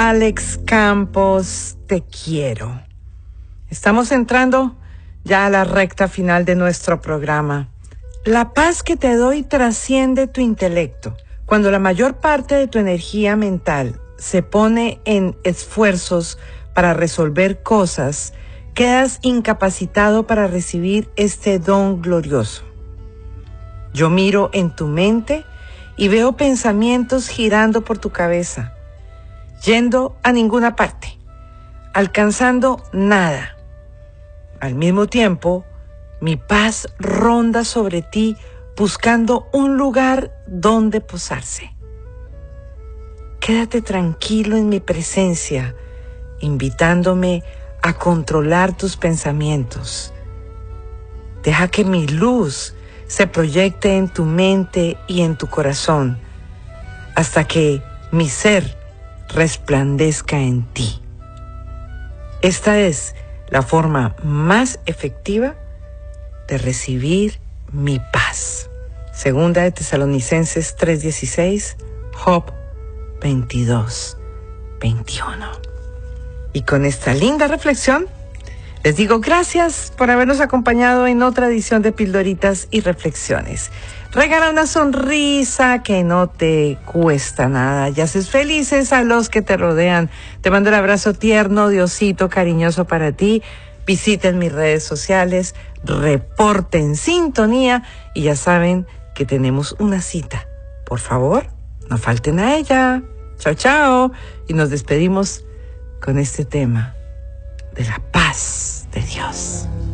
Alex Campos, Te quiero. Estamos entrando ya a la recta final de nuestro programa. La paz que te doy trasciende tu intelecto. Cuando la mayor parte de tu energía mental se pone en esfuerzos para resolver cosas, quedas incapacitado para recibir este don glorioso. Yo miro en tu mente y veo pensamientos girando por tu cabeza, yendo a ninguna parte, alcanzando nada. Al mismo tiempo, mi paz ronda sobre ti buscando un lugar donde posarse. Quédate tranquilo en mi presencia, invitándome a controlar tus pensamientos. Deja que mi luz se proyecte en tu mente y en tu corazón, hasta que mi ser resplandezca en ti. Esta es la forma más efectiva de recibir mi paz. Segunda de Tesalonicenses 3:16, Job 22:21. Y con esta linda reflexión, les digo gracias por habernos acompañado en otra edición de Pildoritas y Reflexiones. Regala una sonrisa que no te cuesta nada y haces felices a los que te rodean. Te mando un abrazo tierno, de osito cariñoso para ti. Visiten mis redes sociales, reporten sintonía y ya saben que tenemos una cita. Por favor, no falten a ella. Chao, chao. Y nos despedimos con este tema de la paz de Dios.